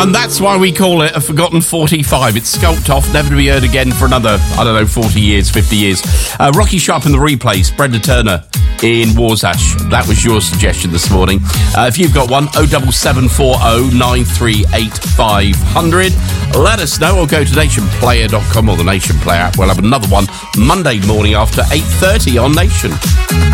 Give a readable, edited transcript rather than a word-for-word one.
And that's why we call it a forgotten 45. It's sculpted off, never to be heard again for another, 40 years, 50 years. Rocky Sharp in the replays, Brenda Turner in Warsash. That was your suggestion this morning. If you've got one, 07740 938 500. Let us know, or go to nationplayer.com or the Nation Player app. We'll have another one Monday morning after 8:30 on Nation.